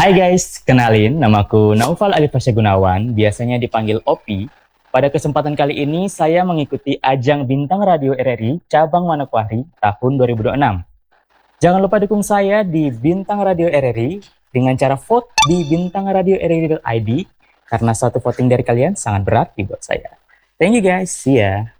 Hai guys, kenalin namaku Naufal Alifasya Gunawan, biasanya dipanggil Opi. Pada kesempatan kali ini saya mengikuti ajang Bintang Radio RRI cabang Manokwari tahun 2026. Jangan lupa dukung saya di Bintang Radio RRI dengan cara vote di bintangradioRRI.id karena satu voting dari kalian sangat berarti buat saya. Thank you guys, see ya.